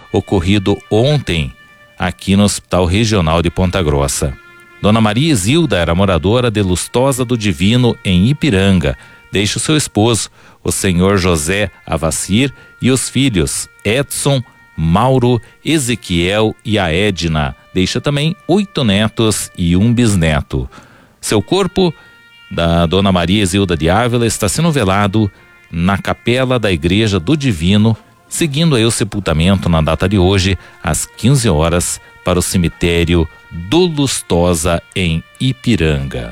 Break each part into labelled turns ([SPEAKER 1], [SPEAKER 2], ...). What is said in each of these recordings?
[SPEAKER 1] ocorrido ontem aqui no Hospital Regional de Ponta Grossa. Dona Maria Isilda era moradora de Lustosa do Divino, em Ipiranga. Deixa o seu esposo, o senhor José Avacir, e os filhos Edson, Mauro, Ezequiel e a Edna. Deixa também 8 netos e um bisneto. Seu corpo, da Dona Maria Isilda de Ávila, está sendo velado na capela da Igreja do Divino, seguindo aí o sepultamento na data de hoje, às 15 horas, para o cemitério do Lustosa, em Ipiranga.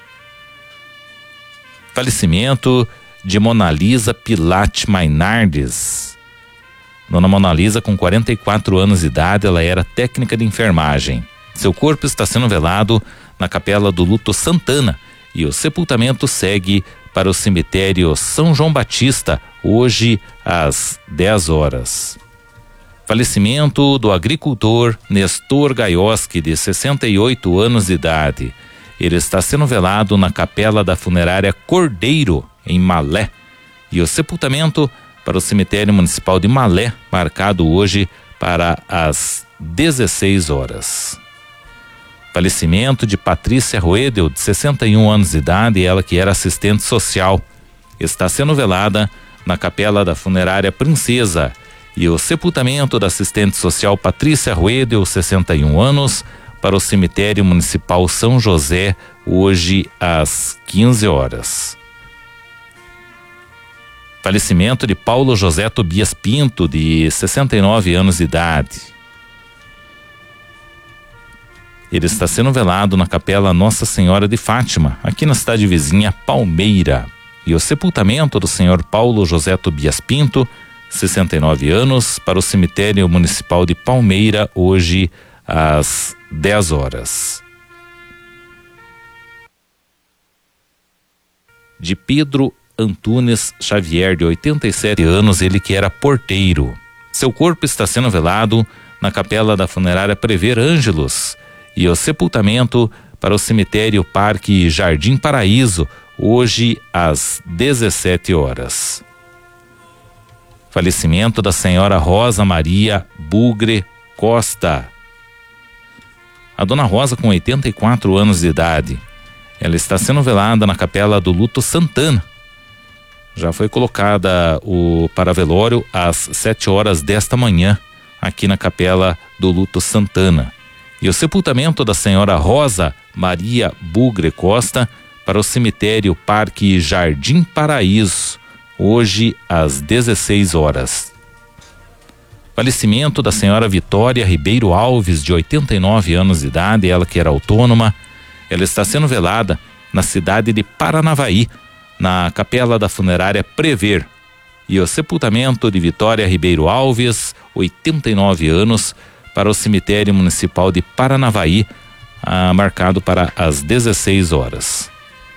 [SPEAKER 1] Falecimento de Mona Lisa Pilate Mainardes. Dona Mona Lisa, com 44 anos de idade, ela era técnica de enfermagem. Seu corpo está sendo velado na Capela do Luto Santana e o sepultamento segue para o cemitério São João Batista, hoje às 10 horas. Falecimento do agricultor Nestor Gaioski, de 68 anos de idade. Ele está sendo velado na Capela da Funerária Cordeiro, em Malé, e o sepultamento para o cemitério municipal de Malé, marcado hoje para as 16 horas. Falecimento de Patrícia Roedel, de 61 anos de idade, ela que era assistente social. Está sendo velada na Capela da Funerária Princesa, e o sepultamento da assistente social Patrícia Roedel, 61 anos, para o cemitério municipal São José, hoje às 15 horas. Falecimento de Paulo José Tobias Pinto, de 69 anos de idade. Ele está sendo velado na Capela Nossa Senhora de Fátima, aqui na cidade vizinha Palmeira. E o sepultamento do senhor Paulo José Tobias Pinto, 69 anos, para o cemitério municipal de Palmeira, hoje às 10 horas. De Pedro Antunes Xavier, de 87 anos, ele que era porteiro. Seu corpo está sendo velado na Capela da Funerária Prever Ângelos, e o sepultamento para o cemitério Parque Jardim Paraíso, hoje às 17 horas. Falecimento da senhora Rosa Maria Bugre Costa. A dona Rosa, com 84 anos de idade, ela está sendo velada na Capela do Luto Santana. Já foi colocada o paravelório às 7 horas desta manhã, aqui na Capela do Luto Santana. E o sepultamento da senhora Rosa Maria Bugre Costa para o cemitério Parque Jardim Paraíso, hoje às 16 horas. Falecimento da senhora Vitória Ribeiro Alves, de 89 anos de idade, ela que era autônoma. Ela está sendo velada na cidade de Paranavaí, na Capela da Funerária Prever. E o sepultamento de Vitória Ribeiro Alves, 89 anos, para o cemitério municipal de Paranavaí, marcado para as 16 horas.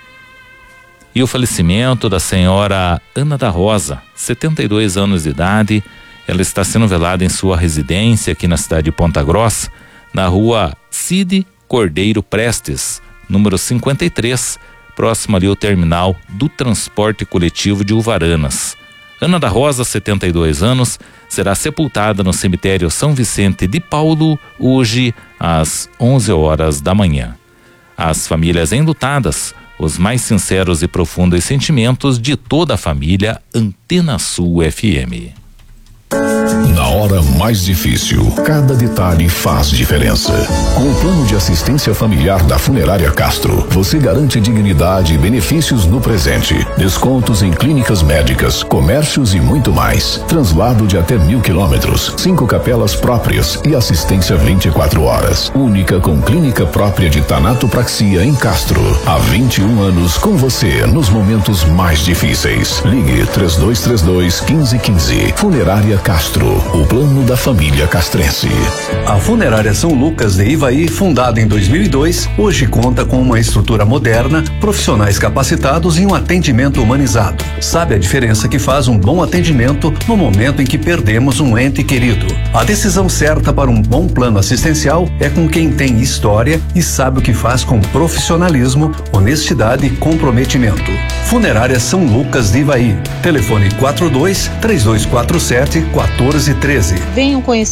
[SPEAKER 1] E o falecimento da senhora Ana da Rosa, 72 anos de idade. Ela está sendo velada em sua residência aqui na cidade de Ponta Grossa, na rua Cide Cordeiro Prestes, número 53, próximo ali ao terminal do transporte coletivo de Uvaranas. Ana da Rosa, 72 anos, será sepultada no cemitério São Vicente de Paulo, hoje às 11 horas da manhã. As famílias enlutadas, os mais sinceros e profundos sentimentos de toda a família Antena Sul FM.
[SPEAKER 2] Na hora mais difícil, cada detalhe faz diferença. Com o plano de assistência familiar da Funerária Castro, você garante dignidade e benefícios no presente, descontos em clínicas médicas, comércios e muito mais. Translado de até 1.000 quilômetros, 5 capelas próprias e assistência 24 horas. Única com clínica própria de tanatopraxia em Castro. Há 21 anos com você nos momentos mais difíceis. Ligue 3232-1515. Funerária Castro, o plano da família castrense.
[SPEAKER 3] A Funerária São Lucas de Ivaí, fundada em 2002, hoje conta com uma estrutura moderna, profissionais capacitados e um atendimento humanizado. Sabe a diferença que faz um bom atendimento no momento em que perdemos um ente querido? A decisão certa para um bom plano assistencial é com quem tem história e sabe o que faz com profissionalismo, honestidade e comprometimento. Funerária São Lucas de Ivaí. Telefone 42-3247-1413.
[SPEAKER 4] Venham conhecer